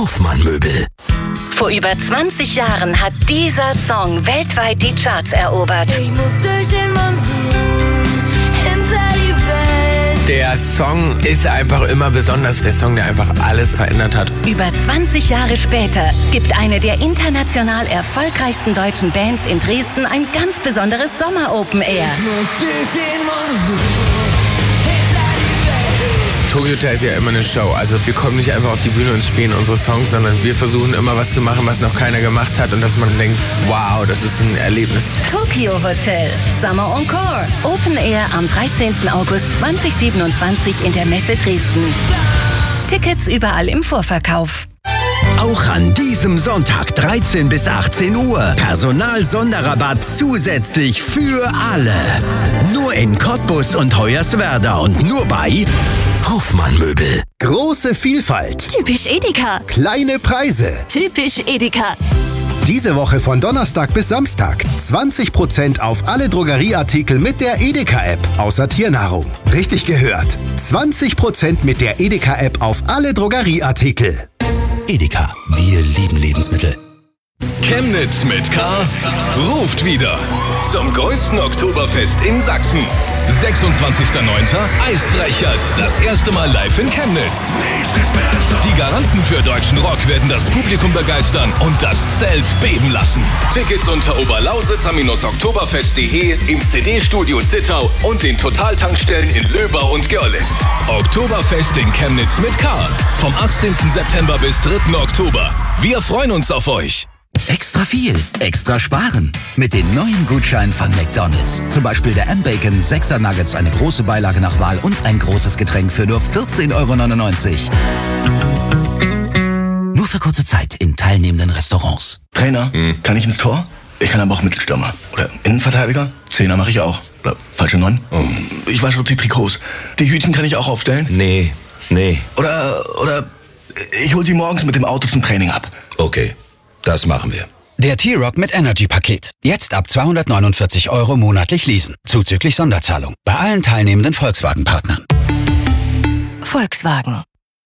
Hofmann Möbel. Vor über 20 Jahren hat dieser Song weltweit die Charts erobert. Ich muss durch den Monsun hinter die Welt. Der Song ist einfach immer besonders. Der Song, der einfach alles verändert hat. Über 20 Jahre später gibt eine der international erfolgreichsten deutschen Bands in Dresden ein ganz besonderes Sommer-Open Air. Ich muss durch den Monsun. Tokyo Hotel ist ja immer eine Show. Also wir kommen nicht einfach auf die Bühne und spielen unsere Songs, sondern wir versuchen immer was zu machen, was noch keiner gemacht hat und dass man denkt, wow, das ist ein Erlebnis. Tokyo Hotel Summer Encore. Open Air am 13. August 2027 in der Messe Dresden. Tickets überall im Vorverkauf. Auch an diesem Sonntag 13 bis 18 Uhr. Personal-Sonderrabatt zusätzlich für alle. Nur in Cottbus und Hoyerswerda und nur bei Hofmann Möbel. Große Vielfalt. Typisch Edeka. Kleine Preise. Typisch Edeka. Diese Woche von Donnerstag bis Samstag 20% auf alle Drogerieartikel mit der Edeka-App, außer Tiernahrung. Richtig gehört. 20% mit der Edeka-App auf alle Drogerieartikel. Edeka, wir lieben Lebensmittel. Chemnitz mit K ruft wieder zum größten Oktoberfest in Sachsen. 26.09. Eisbrecher, das erste Mal live in Chemnitz. Die Garanten für deutschen Rock werden das Publikum begeistern und das Zelt beben lassen. Tickets unter oberlausitzer-oktoberfest.de, im CD-Studio Zittau und den Totaltankstellen in Löber und Görlitz. Oktoberfest in Chemnitz mit K. Vom 18. September bis 3. Oktober. Wir freuen uns auf euch. Extra viel, extra sparen. Mit den neuen Gutscheinen von McDonald's. Zum Beispiel der M-Bacon 6er Nuggets, eine große Beilage nach Wahl und ein großes Getränk für nur 14,99 €. Nur für kurze Zeit in teilnehmenden Restaurants. Trainer, kann ich ins Tor? Ich kann aber auch Mittelstürmer. Oder Innenverteidiger? Zehner mache ich auch. Oder falsche 9? Ich wasche auch die Trikots. Die Hütchen kann ich auch aufstellen? Nee. Oder ich hol sie morgens mit dem Auto zum Training ab. Okay, das machen wir. Der T-Rock mit Energy-Paket. Jetzt ab 249 € monatlich leasen. Zuzüglich Sonderzahlung. Bei allen teilnehmenden Volkswagen-Partnern. Volkswagen.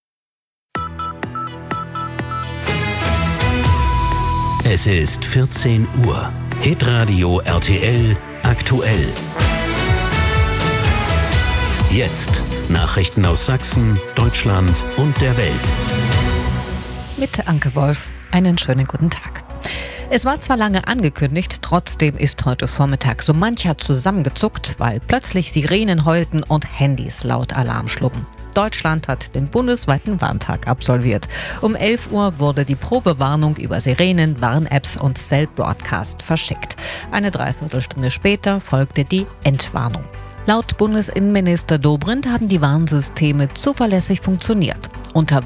Es ist 14 Uhr. Hitradio RTL aktuell. Jetzt Nachrichten aus Sachsen, Deutschland und der Welt. Mit Anke Wolf. Einen schönen guten Tag. Es war zwar lange angekündigt, trotzdem ist heute Vormittag so mancher zusammengezuckt, weil plötzlich Sirenen heulten und Handys laut Alarm schlugen. Deutschland hat den bundesweiten Warntag absolviert. Um 11 Uhr wurde die Probewarnung über Sirenen, Warn-Apps und Cell-Broadcast verschickt. Eine Dreiviertelstunde später folgte die Entwarnung. Laut Bundesinnenminister Dobrindt haben die Warnsysteme zuverlässig funktioniert. Unter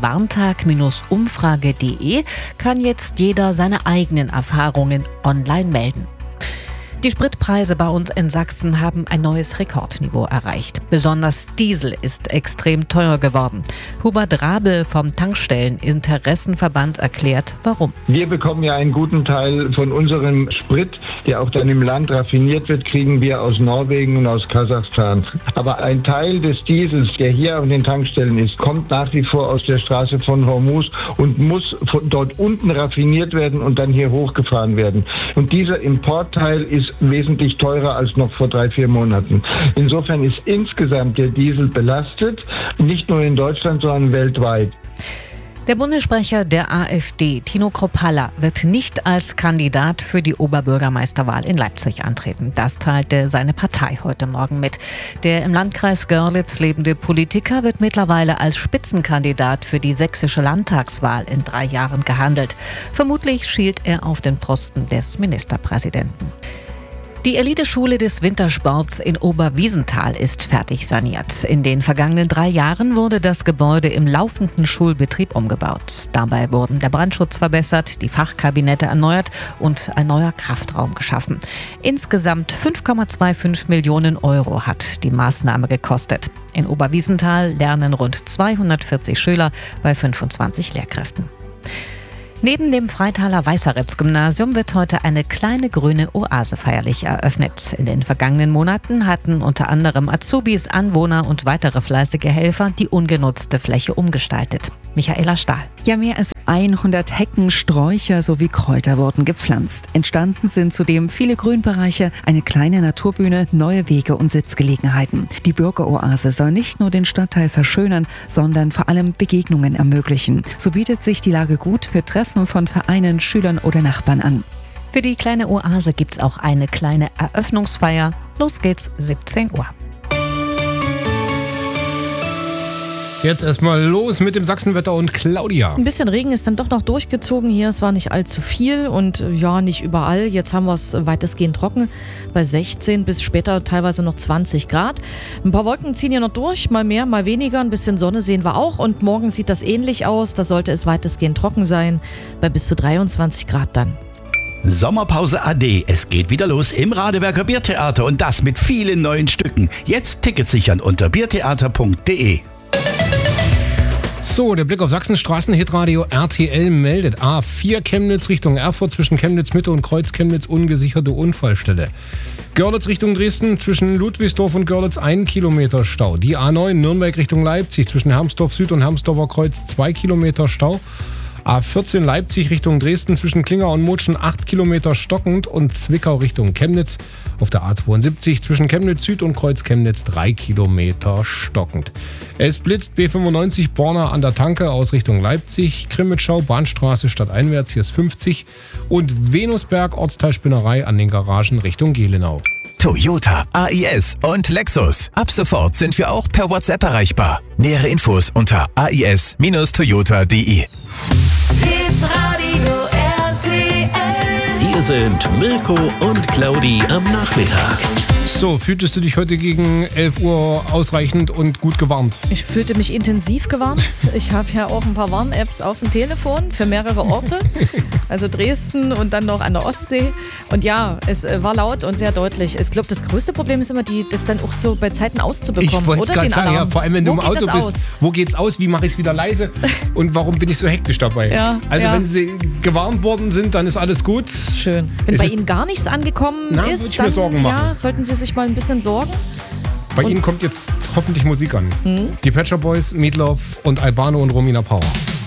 warntag-umfrage.de kann jetzt jeder seine eigenen Erfahrungen online melden. Die Spritpreise bei uns in Sachsen haben ein neues Rekordniveau erreicht. Besonders Diesel ist extrem teuer geworden. Hubert Rabel vom Tankstelleninteressenverband erklärt, warum. Wir bekommen ja einen guten Teil von unserem Sprit, der auch dann im Land raffiniert wird, kriegen wir aus Norwegen und aus Kasachstan. Aber ein Teil des Diesels, der hier an den Tankstellen ist, kommt nach wie vor aus der Straße von Hormuz und muss von dort unten raffiniert werden und dann hier hochgefahren werden. Und dieser Importteil ist wesentlich teurer als noch vor 3-4 Monaten. Insofern ist insgesamt der Diesel belastet, nicht nur in Deutschland, sondern weltweit. Der Bundessprecher der AfD, Tino Kruppalla, wird nicht als Kandidat für die Oberbürgermeisterwahl in Leipzig antreten. Das teilte seine Partei heute Morgen mit. Der im Landkreis Görlitz lebende Politiker wird mittlerweile als Spitzenkandidat für die sächsische Landtagswahl in 3 Jahren gehandelt. Vermutlich schielt er auf den Posten des Ministerpräsidenten. Die Eliteschule des Wintersports in Oberwiesenthal ist fertig saniert. In den vergangenen 3 Jahren wurde das Gebäude im laufenden Schulbetrieb umgebaut. Dabei wurden der Brandschutz verbessert, die Fachkabinette erneuert und ein neuer Kraftraum geschaffen. Insgesamt 5,25 Millionen € hat die Maßnahme gekostet. In Oberwiesenthal lernen rund 240 Schüler bei 25 Lehrkräften. Neben dem Freitaler Weißeritz-Gymnasium wird heute eine kleine grüne Oase feierlich eröffnet. In den vergangenen Monaten hatten unter anderem Azubis, Anwohner und weitere fleißige Helfer die ungenutzte Fläche umgestaltet. Michaela Stahl. Ja, mehr als 100 Hecken, Sträucher sowie Kräuter wurden gepflanzt. Entstanden sind zudem viele Grünbereiche, eine kleine Naturbühne, neue Wege und Sitzgelegenheiten. Die Bürgeroase soll nicht nur den Stadtteil verschönern, sondern vor allem Begegnungen ermöglichen. So bietet sich die Lage gut für Treffen von Vereinen, Schülern oder Nachbarn an. Für die kleine Oase gibt's auch eine kleine Eröffnungsfeier. Los geht's, 17 Uhr. Jetzt erstmal los mit dem Sachsenwetter und Claudia. Ein bisschen Regen ist dann doch noch durchgezogen hier. Es war nicht allzu viel und ja, nicht überall. Jetzt haben wir es weitestgehend trocken bei 16 bis später teilweise noch 20 Grad. Ein paar Wolken ziehen hier noch durch, mal mehr, mal weniger. Ein bisschen Sonne sehen wir auch und morgen sieht das ähnlich aus. Da sollte es weitestgehend trocken sein, bei bis zu 23 Grad dann. Sommerpause AD. Es geht wieder los im Radeberger Biertheater und das mit vielen neuen Stücken. Jetzt Tickets sichern unter biertheater.de. So, der Blick auf Sachsenstraßen. Hitradio RTL meldet A4 Chemnitz Richtung Erfurt zwischen Chemnitz Mitte und Kreuz Chemnitz ungesicherte Unfallstelle. Görlitz Richtung Dresden zwischen Ludwigsdorf und Görlitz 1 Kilometer Stau. Die A9 Nürnberg Richtung Leipzig zwischen Hermsdorf Süd und Hermsdorfer Kreuz 2 Kilometer Stau. A14 Leipzig Richtung Dresden zwischen Klinger und Mutschen 8 Kilometer stockend und Zwickau Richtung Chemnitz. Auf der A72 zwischen Chemnitz Süd und Kreuz Chemnitz 3 Kilometer stockend. Es blitzt B95 Borna an der Tanke aus Richtung Leipzig, Krimitschau, Bahnstraße stadteinwärts, hier ist 50 und Venusberg Ortsteilspinnerei an den Garagen Richtung Gelenau. Toyota, AIS und Lexus. Ab sofort sind wir auch per WhatsApp erreichbar. Nähere Infos unter ais-toyota.de. Hitradio RTL. Hier sind Mirko und Claudi am Nachmittag. So, fühltest du dich heute gegen 11 Uhr ausreichend und gut gewarnt? Ich fühlte mich intensiv gewarnt. Ich habe ja auch ein paar Warn-Apps auf dem Telefon für mehrere Orte. Also Dresden und dann noch an der Ostsee. Und ja, es war laut und sehr deutlich. Ich glaube, das größte Problem ist immer, das dann auch so bei Zeiten auszubekommen. Ich wollte es gerade sagen, ja, vor allem wenn du im Auto bist. Wo geht's aus? Wie mache ich es wieder leise? Und warum bin ich so hektisch dabei? Ja, also wenn sie gewarnt worden sind, dann ist alles gut. Schön. Wenn bei Ihnen gar nichts angekommen ist, dann ja, sollten Sie sich mal ein bisschen sorgen. Bei Ihnen kommt jetzt hoffentlich Musik an. Die Pet Shop Boys, Meatloaf und Albano und Romina Power.